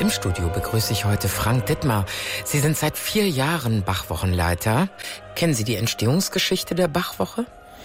Im Studio begrüße ich heute Frank Dittmar. Sie sind seit 4 Jahren Bachwochenleiter. Kennen Sie die Entstehungsgeschichte der Bachwoche?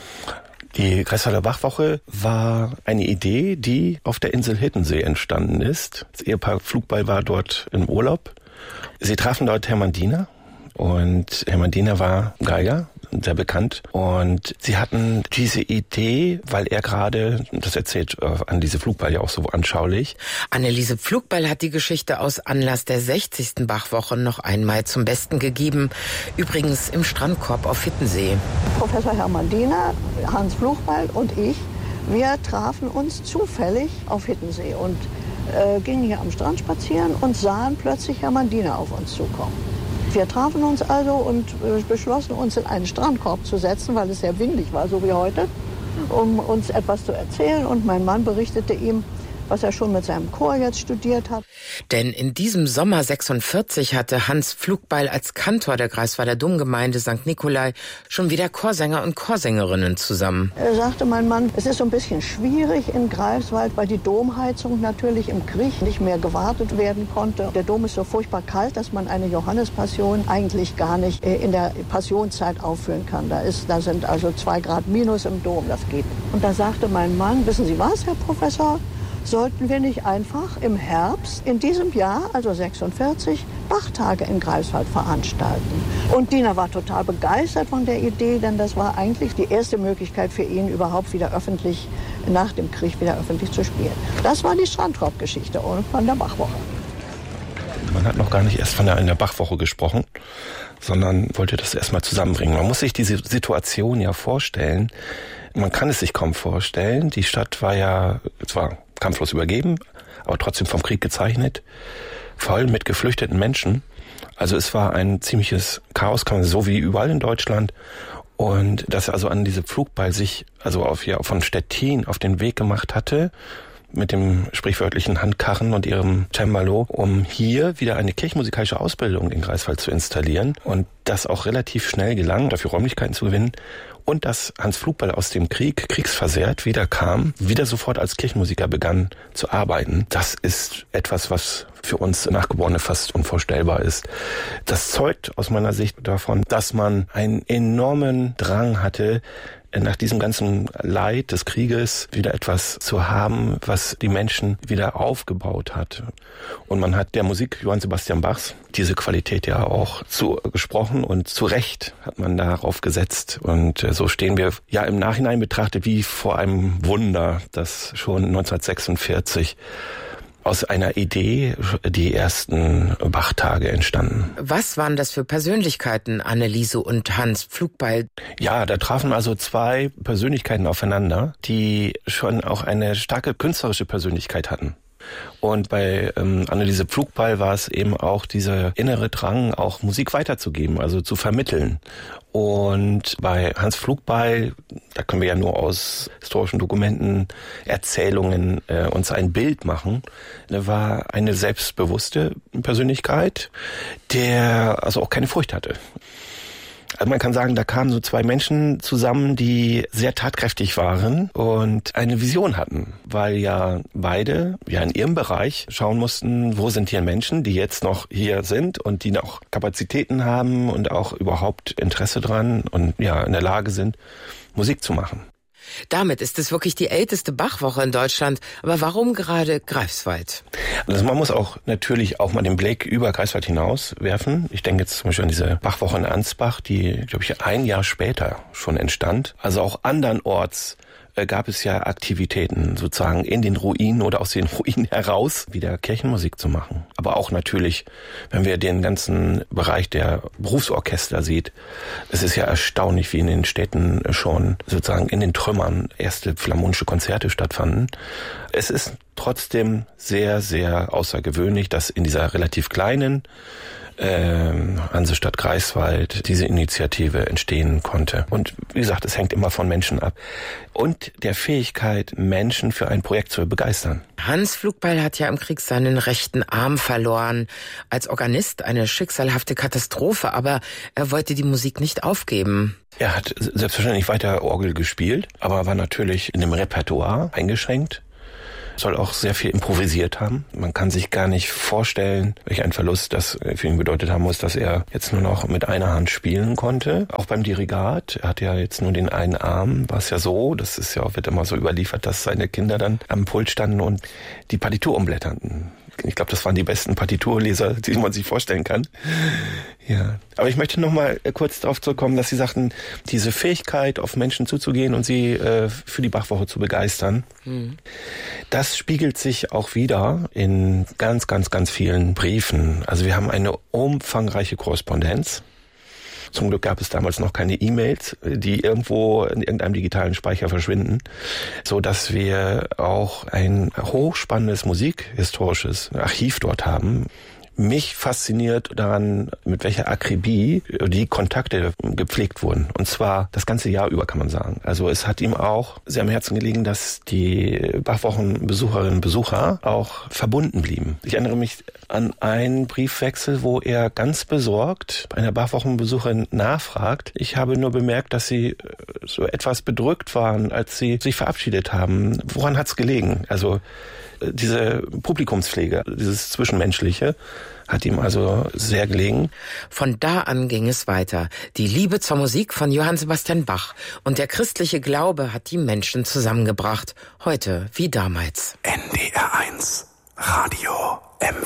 Die Greifswalder Bachwoche war eine Idee, die auf der Insel Hiddensee entstanden ist. Das Ehepaar Pflugball war dort im Urlaub. Sie trafen dort Hermann Diener und Hermann Diener war Geiger, sehr bekannt. Und sie hatten diese Idee, weil er gerade, das erzählt Anneliese Pflugball ja auch so anschaulich. Anneliese Pflugball hat die Geschichte aus Anlass der 60. Bachwoche noch einmal zum Besten gegeben. Übrigens im Strandkorb auf Hiddensee. Professor Hermann Diener, Hans Pflugball und ich, wir trafen uns zufällig auf Hiddensee und gingen hier am Strand spazieren und sahen plötzlich Hermann Diener auf uns zukommen. Wir trafen uns also und beschlossen, uns in einen Strandkorb zu setzen, weil es sehr windig war, so wie heute, um uns etwas zu erzählen. Und mein Mann berichtete ihm, was er schon mit seinem Chor jetzt studiert hat. Denn in diesem Sommer 46 hatte Hans Pflugball als Kantor der Greifswalder Domgemeinde St. Nikolai schon wieder Chorsänger und Chorsängerinnen zusammen. Er sagte, mein Mann, es ist so ein bisschen schwierig in Greifswald, weil die Domheizung natürlich im Krieg nicht mehr gewartet werden konnte. Der Dom ist so furchtbar kalt, dass man eine Johannespassion eigentlich gar nicht in der Passionszeit aufführen kann. Da sind also 2 Grad minus im Dom, das geht. Und da sagte mein Mann, wissen Sie was, Herr Professor? Sollten wir nicht einfach im Herbst in diesem Jahr, also 46, Bachtage in Greifswald veranstalten? Und Diener war total begeistert von der Idee, denn das war eigentlich die erste Möglichkeit für ihn, überhaupt wieder öffentlich, nach dem Krieg wieder öffentlich zu spielen. Das war die Strandkorb-Geschichte von der Bachwoche. Man hat noch gar nicht erst von einer Bachwoche gesprochen, sondern wollte das erstmal zusammenbringen. Man muss sich diese Situation ja vorstellen. Man kann es sich kaum vorstellen. Die Stadt war ja zwar kampflos übergeben, aber trotzdem vom Krieg gezeichnet, voll mit geflüchteten Menschen. Also es war ein ziemliches Chaos, kann man so wie überall in Deutschland. Und dass also Anneliese Pflugball sich also von Stettin auf den Weg gemacht hatte, mit dem sprichwörtlichen Handkarren und ihrem Cembalo, um hier wieder eine kirchenmusikalische Ausbildung in Greifswald zu installieren. Und das auch relativ schnell gelang, dafür Räumlichkeiten zu gewinnen. Und dass Hans Pflugball aus dem Krieg, kriegsversehrt, wieder kam, wieder sofort als Kirchenmusiker begann zu arbeiten. Das ist etwas, was für uns Nachgeborene fast unvorstellbar ist. Das zeugt aus meiner Sicht davon, dass man einen enormen Drang hatte, nach diesem ganzen Leid des Krieges wieder etwas zu haben, was die Menschen wieder aufgebaut hat. Und man hat der Musik Johann Sebastian Bachs diese Qualität ja auch zugesprochen und zu Recht hat man darauf gesetzt. Und so stehen wir ja im Nachhinein betrachtet wie vor einem Wunder, das schon 1946 aus einer Idee die ersten Bachtage entstanden. Was waren das für Persönlichkeiten, Anneliese und Hans Pflugball? Ja, da trafen also 2 Persönlichkeiten aufeinander, die schon auch eine starke künstlerische Persönlichkeit hatten. Und bei Anneliese Pflugball war es eben auch dieser innere Drang, auch Musik weiterzugeben, also zu vermitteln. Und bei Hans Pflugball, da können wir ja nur aus historischen Dokumenten, Erzählungen uns ein Bild machen, war eine selbstbewusste Persönlichkeit, der also auch keine Furcht hatte. Also man kann sagen, da kamen so 2 Menschen zusammen, die sehr tatkräftig waren und eine Vision hatten, weil ja beide in ihrem Bereich schauen mussten, wo sind hier Menschen, die jetzt noch hier sind und die noch Kapazitäten haben und auch überhaupt Interesse dran und ja in der Lage sind, Musik zu machen. Damit ist es wirklich die älteste Bachwoche in Deutschland. Aber warum gerade Greifswald? Also man muss auch natürlich auch mal den Blick über Greifswald hinaus werfen. Ich denke jetzt zum Beispiel an diese Bachwoche in Ansbach, die, glaube ich, 1 Jahr später schon entstand. Also auch andernorts gab es ja Aktivitäten sozusagen in den Ruinen oder aus den Ruinen heraus wieder Kirchenmusik zu machen. Aber auch natürlich, wenn wir den ganzen Bereich der Berufsorchester sieht, es ist ja erstaunlich, wie in den Städten schon sozusagen in den Trümmern erste philharmonische Konzerte stattfanden. Es ist trotzdem sehr, sehr außergewöhnlich, dass in dieser relativ kleinen Hansestadt Greifswald diese Initiative entstehen konnte. Und wie gesagt, es hängt immer von Menschen ab. Und der Fähigkeit, Menschen für ein Projekt zu begeistern. Hans Pflugball hat ja im Krieg seinen rechten Arm verloren. Als Organist eine schicksalhafte Katastrophe, aber er wollte die Musik nicht aufgeben. Er hat selbstverständlich weiter Orgel gespielt, aber war natürlich in dem Repertoire eingeschränkt. Soll auch sehr viel improvisiert haben. Man kann sich gar nicht vorstellen, welch ein Verlust das für ihn bedeutet haben muss, dass er jetzt nur noch mit einer Hand spielen konnte. Auch beim Dirigat, er hat ja jetzt nur den einen Arm, war es ja so, das ist ja, wird immer so überliefert, dass seine Kinder dann am Pult standen und die Partitur umblätterten. Ich glaube, das waren die besten Partiturleser, die man sich vorstellen kann. Ja, aber ich möchte noch mal kurz darauf zurückkommen, dass Sie sagten, diese Fähigkeit, auf Menschen zuzugehen und sie für die Bachwoche zu begeistern, das spiegelt sich auch wieder in ganz, ganz, ganz vielen Briefen. Also wir haben eine umfangreiche Korrespondenz. Zum Glück gab es damals noch keine E-Mails, die irgendwo in irgendeinem digitalen Speicher verschwinden, so dass wir auch ein hochspannendes musikhistorisches Archiv dort haben. Mich fasziniert daran, mit welcher Akribie die Kontakte gepflegt wurden. Und zwar das ganze Jahr über, kann man sagen. Also es hat ihm auch sehr am Herzen gelegen, dass die Bachwochenbesucherinnen und Besucher auch verbunden blieben. Ich erinnere mich an einen Briefwechsel, wo er ganz besorgt bei einer Bachwochenbesucherin nachfragt. Ich habe nur bemerkt, dass sie so etwas bedrückt waren, als sie sich verabschiedet haben. Woran hat's gelegen? Also diese Publikumspflege, dieses Zwischenmenschliche, hat ihm also sehr gelegen. Von da an ging es weiter. Die Liebe zur Musik von Johann Sebastian Bach und der christliche Glaube hat die Menschen zusammengebracht. Heute wie damals. NDR 1 Radio M4.